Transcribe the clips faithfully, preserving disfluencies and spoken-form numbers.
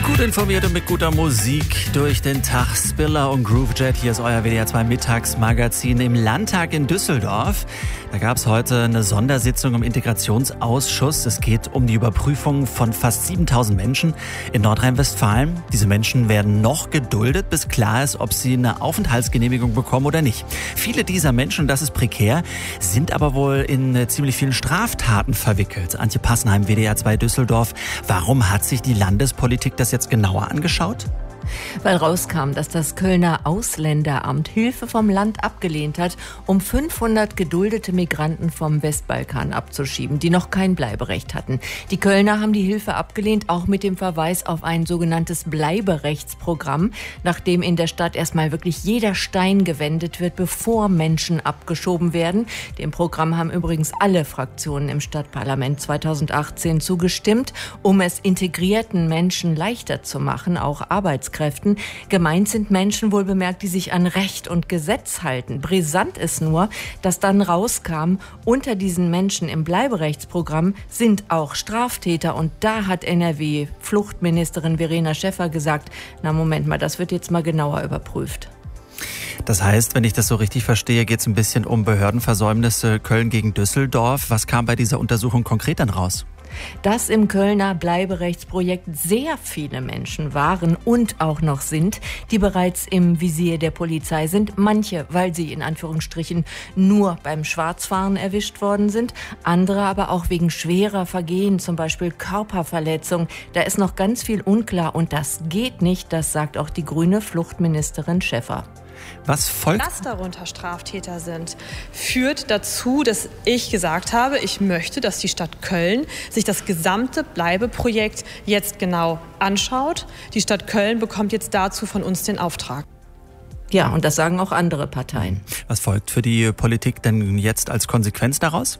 Gut informiert und mit guter Musik durch den Tag. Spiller und Groovejet, hier ist euer W D R zwei Mittagsmagazin im Landtag in Düsseldorf. Da gab es heute eine Sondersitzung im Integrationsausschuss. Es geht um die Überprüfung von fast siebentausend Menschen in Nordrhein-Westfalen. Diese Menschen werden noch geduldet, bis klar ist, ob sie eine Aufenthaltsgenehmigung bekommen oder nicht. Viele dieser Menschen, und das ist prekär, sind aber wohl in ziemlich vielen Straftaten verwickelt. Antje Passenheim, W D R zwei Düsseldorf. Warum hat sich die Landespolitik das jetzt genauer angeschaut? Weil rauskam, dass das Kölner Ausländeramt Hilfe vom Land abgelehnt hat, um fünfhundert geduldete Migranten vom Westbalkan abzuschieben, die noch kein Bleiberecht hatten. Die Kölner haben die Hilfe abgelehnt, auch mit dem Verweis auf ein sogenanntes Bleiberechtsprogramm, nachdem in der Stadt erstmal wirklich jeder Stein gewendet wird, bevor Menschen abgeschoben werden. Dem Programm haben übrigens alle Fraktionen im Stadtparlament zweitausendachtzehn zugestimmt, um es integrierten Menschen leichter zu machen, auch Arbeitskräfte. Gemeint sind Menschen, wohlbemerkt, die sich an Recht und Gesetz halten. Brisant ist nur, dass dann rauskam, unter diesen Menschen im Bleiberechtsprogramm sind auch Straftäter. Und da hat N R W-Fluchtministerin Verena Schäffer gesagt, na Moment mal, das wird jetzt mal genauer überprüft. Das heißt, wenn ich das so richtig verstehe, geht es ein bisschen um Behördenversäumnisse Köln gegen Düsseldorf. Was kam bei dieser Untersuchung konkret dann raus? Dass im Kölner Bleiberechtsprojekt sehr viele Menschen waren und auch noch sind, die bereits im Visier der Polizei sind. Manche, weil sie in Anführungsstrichen nur beim Schwarzfahren erwischt worden sind. Andere aber auch wegen schwerer Vergehen, zum Beispiel Körperverletzung. Da ist noch ganz viel unklar und das geht nicht, das sagt auch die grüne Fluchtministerin Schäffer. Was folgt? Dass darunter Straftäter sind, führt dazu, dass ich gesagt habe, ich möchte, dass die Stadt Köln sich das gesamte Bleibeprojekt jetzt genau anschaut. Die Stadt Köln bekommt jetzt dazu von uns den Auftrag. Ja, und das sagen auch andere Parteien. Was folgt für die Politik denn jetzt als Konsequenz daraus?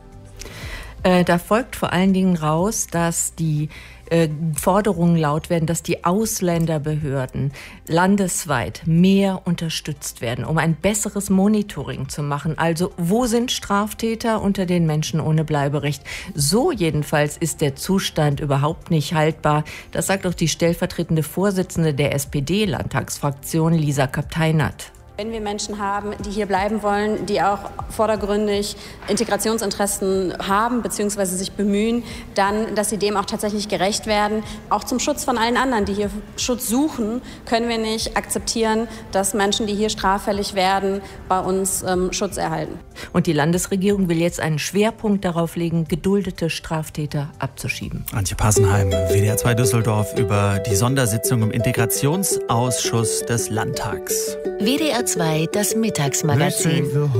Äh, da folgt vor allen Dingen raus, dass die äh, Forderungen laut werden, dass die Ausländerbehörden landesweit mehr unterstützt werden, um ein besseres Monitoring zu machen. Also wo sind Straftäter unter den Menschen ohne Bleiberecht? So jedenfalls ist der Zustand überhaupt nicht haltbar. Das sagt auch die stellvertretende Vorsitzende der S P D-Landtagsfraktion, Lisa Kapteinat. Wenn wir Menschen haben, die hier bleiben wollen, die auch vordergründig Integrationsinteressen haben bzw. sich bemühen, dann, dass sie dem auch tatsächlich gerecht werden. Auch zum Schutz von allen anderen, die hier Schutz suchen, können wir nicht akzeptieren, dass Menschen, die hier straffällig werden, bei uns ähm, Schutz erhalten. Und die Landesregierung will jetzt einen Schwerpunkt darauf legen, geduldete Straftäter abzuschieben. Antje Passenheim, W D R zwei Düsseldorf, über die Sondersitzung im Integrationsausschuss des Landtags. W D R zwei, das Mittagsmagazin.